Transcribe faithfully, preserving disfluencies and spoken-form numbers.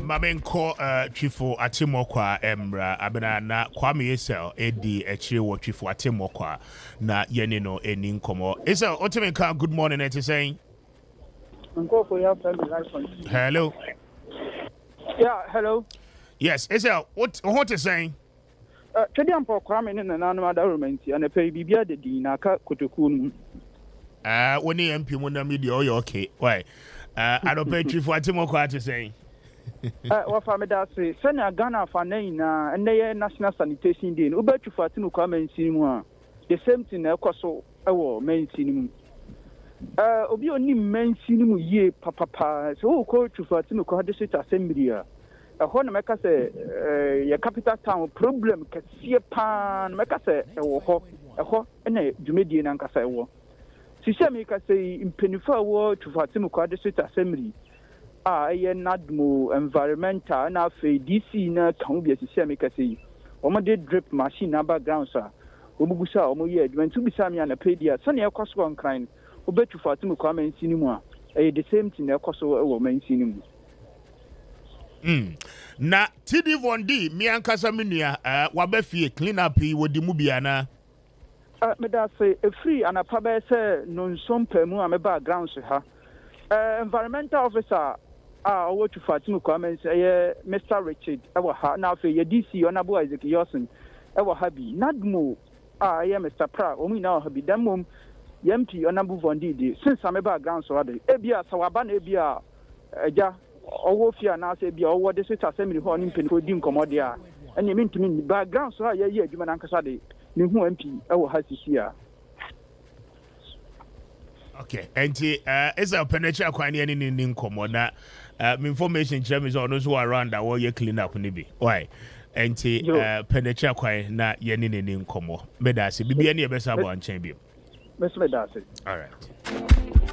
Mamenko uh Chifo Atimokwa Embra Abena na Kwame Esel Edi Echire wo Chifo Atimokwa na yene no eni nkomo. Esel Otimenka, good morning it is saying. Uncle for your family life. Hello. Yeah, hello. Yes, Esel, what what is saying? Uh Chediam for Kwame in an animal government and a pay bibia de dinaka kotokun. Uh when the M P Muna media oh okay. Why? Uh I don't pay Chifo Atimokwa to say. Uh, what family does say, send a Ghana for nine and they national sanitation day. Uber to Fatimu come and see more. The same thing, of course, our main cinema. Uh, Obi only main cinema ye papa. So, call to Fatimu call the state assembly. A horn make us a capital town problem can see a pan, make us a ho, a ho, and a Jumedian and Casa war. Sisha make us say in Penifa war to Fatimu call the state assembly. Ah, ye nadmo environmental na fe D C na kan bi asisi ameka sei. Omo de drip machine na background sa. Obugusa omo ye adwuma tu bisa me na pedia. So na ekoso onkran. Obetu Fatimu kwa mansini mu a. Eh the same thing na ekoso e wo mansini mu. Mm. Na T D Vondi mi ankasa menua uh, wabafie clean up yi wodi mu bia na. Ah, me da say e free anapa be say no nsompa mu a me background so ha. Uh, environmental officer ah owo to Fatimu Kwame say Mister Richard ewa ha na fe ye D C Honorable Isaac Yosin ewa ha bi nadmo ah ye Mister Pra omu na ha bi dan mom ye M P Honorable Vondi di since am background so ade e bia sawaba na e bia eja owo fia na say bia owo de sita assembly ho ni mpeni ko di nkomode a ene me ntimi background so ye ye adwuma na nkasa de ne hu M P ewa ha sisi a. Okay, and uh, is a penetra quite any in common uh, information chairman on those who are around that will clean up nibi. Why? And uh, penetra quite not yenin in common. Medasi, be any best about champion. All right.